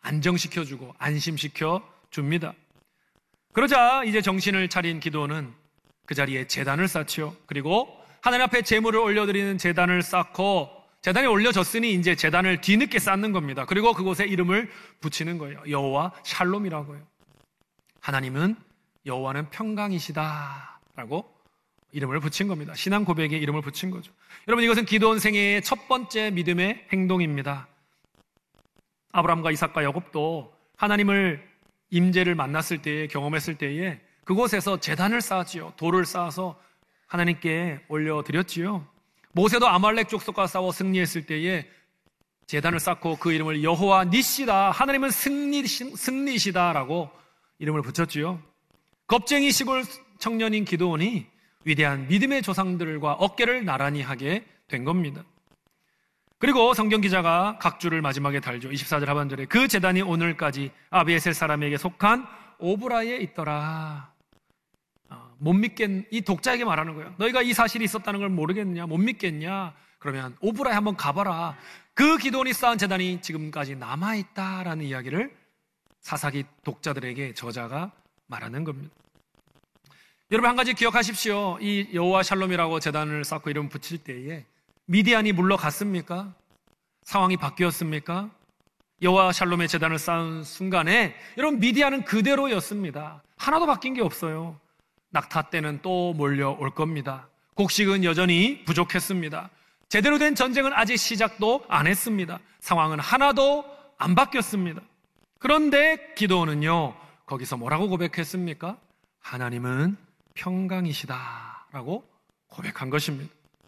안정시켜주고 안심시켜줍니다. 그러자 이제 정신을 차린 기드온은 그 자리에 제단을 쌓지요. 그리고 하나님 앞에 제물을 올려드리는 제단을 쌓고 제단이 올려졌으니 이제 제단을 뒤늦게 쌓는 겁니다. 그리고 그곳에 이름을 붙이는 거예요. 여호와 샬롬이라고요. 하나님은 여호와는 평강이시다라고 이름을 붙인 겁니다. 신앙 고백에 이름을 붙인 거죠. 여러분, 이것은 기드온 생애의 첫 번째 믿음의 행동입니다. 아브라함과 이삭과 야곱도 하나님을 임재를 만났을 때에, 경험했을 때에 그곳에서 제단을 쌓았지요. 돌을 쌓아서 하나님께 올려드렸지요. 모세도 아말렉 족속과 싸워 승리했을 때에 제단을 쌓고 그 이름을 여호와 니시다, 하나님은 승리시다라고 이름을 붙였지요. 겁쟁이 시골 청년인 기드온이 위대한 믿음의 조상들과 어깨를 나란히 하게 된 겁니다. 그리고 성경 기자가 각주를 마지막에 달죠. 24절 하반절에 그 제단이 오늘까지 아비에셀 사람에게 속한 오브라에 있더라. 못 믿겠, 이 독자에게 말하는 거예요. 너희가 이 사실이 있었다는 걸 모르겠냐? 못 믿겠냐? 그러면 오브라에 한번 가봐라. 그 기드온이 쌓은 제단이 지금까지 남아있다라는 이야기를 사사기 독자들에게 저자가 말하는 겁니다. 여러분, 한 가지 기억하십시오. 이 여호와 샬롬이라고 제단을 쌓고 이름 붙일 때에 미디안이 물러갔습니까? 상황이 바뀌었습니까? 여호와 샬롬의 제단을 쌓은 순간에 여러분, 미디안은 그대로였습니다. 하나도 바뀐 게 없어요. 낙타 때는 또 몰려올 겁니다. 곡식은 여전히 부족했습니다. 제대로 된 전쟁은 아직 시작도 안 했습니다. 상황은 하나도 안 바뀌었습니다. 그런데 기드온은요, 거기서 뭐라고 고백했습니까? 하나님은 평강이시다라고 고백한 것입니다.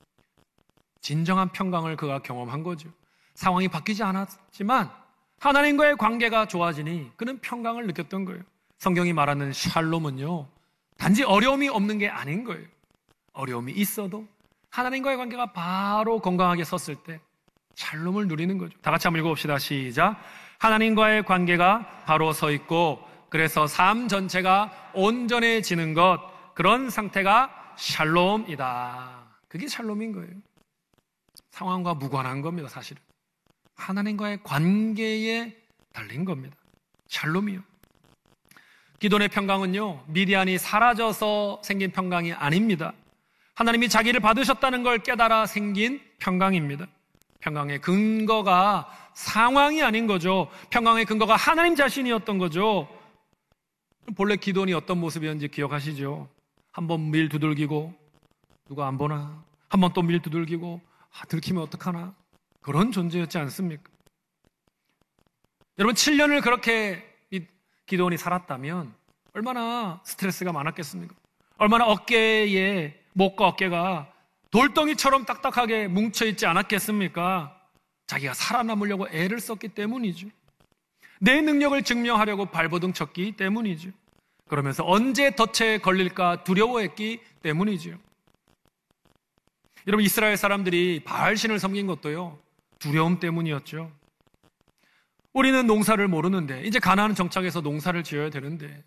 진정한 평강을 그가 경험한 거죠. 상황이 바뀌지 않았지만 하나님과의 관계가 좋아지니 그는 평강을 느꼈던 거예요. 성경이 말하는 샬롬은요, 단지 어려움이 없는 게 아닌 거예요. 어려움이 있어도 하나님과의 관계가 바로 건강하게 섰을 때 샬롬을 누리는 거죠. 다 같이 한번 읽어봅시다. 시작. 하나님과의 관계가 바로 서 있고 그래서 삶 전체가 온전해지는 것, 그런 상태가 샬롬이다. 그게 샬롬인 거예요. 상황과 무관한 겁니다. 사실은 하나님과의 관계에 달린 겁니다. 샬롬이요. 기드온의 평강은요, 미디안이 사라져서 생긴 평강이 아닙니다. 하나님이 자기를 받으셨다는 걸 깨달아 생긴 평강입니다. 평강의 근거가 상황이 아닌 거죠. 평강의 근거가 하나님 자신이었던 거죠. 본래 기드온이 어떤 모습이었는지 기억하시죠? 한번 밀 두들기고 누가 안 보나? 한번 또 밀 두들기고 들키면 어떡하나? 그런 존재였지 않습니까? 여러분, 7년을 그렇게 기드온이 살았다면 얼마나 스트레스가 많았겠습니까? 얼마나 어깨에, 목과 어깨가 돌덩이처럼 딱딱하게 뭉쳐있지 않았겠습니까? 자기가 살아남으려고 애를 썼기 때문이죠. 내 능력을 증명하려고 발버둥 쳤기 때문이죠. 그러면서 언제 덫에 걸릴까 두려워했기 때문이죠. 여러분, 이스라엘 사람들이 바알신을 섬긴 것도요, 두려움 때문이었죠. 우리는 농사를 모르는데 이제 가나안 정착해서 농사를 지어야 되는데,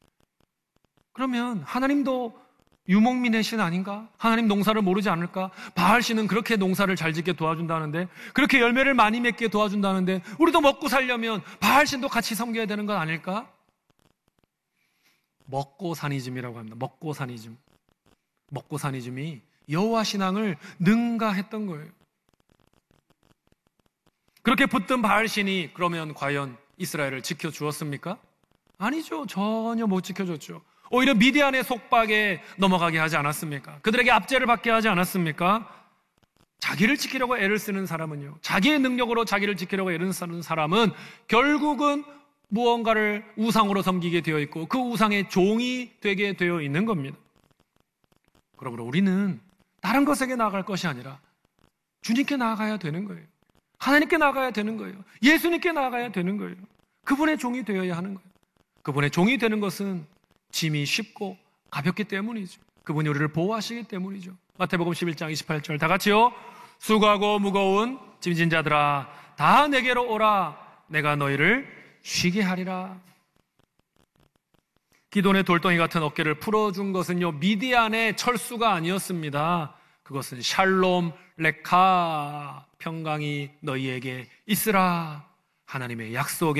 그러면 하나님도 유목민의 신 아닌가? 하나님 농사를 모르지 않을까? 바알신은 그렇게 농사를 잘 짓게 도와준다는데, 그렇게 열매를 많이 맺게 도와준다는데, 우리도 먹고 살려면 바알신도 같이 섬겨야 되는 건 아닐까? 먹고사니즘이라고 합니다. 먹고사니즘. 먹고사니즘이 여호와 신앙을 능가했던 거예요. 그렇게 붙든 바알신이 그러면 과연 이스라엘을 지켜주었습니까? 아니죠. 전혀 못 지켜줬죠. 오히려 미디안의 속박에 넘어가게 하지 않았습니까? 그들에게 압제를 받게 하지 않았습니까? 자기를 지키려고 애를 쓰는 사람은요, 자기의 능력으로 자기를 지키려고 애를 쓰는 사람은 결국은 무언가를 우상으로 섬기게 되어 있고 그 우상의 종이 되게 되어 있는 겁니다. 그러므로 우리는 다른 것에게 나아갈 것이 아니라 주님께 나아가야 되는 거예요. 하나님께 나아가야 되는 거예요. 예수님께 나아가야 되는 거예요. 그분의 종이 되어야 하는 거예요. 그분의 종이 되는 것은 짐이 쉽고 가볍기 때문이죠. 그분이 우리를 보호하시기 때문이죠. 마태복음 11장 28절 다 같이요. 수고하고 무거운 짐진 자들아 다 내게로 오라. 내가 너희를 쉬게 하리라. 기드온의 돌덩이 같은 어깨를 풀어준 것은요, 미디안의 철수가 아니었습니다. 그것은 샬롬 레카, 평강이 너희에게 있으라, 하나님의 약속의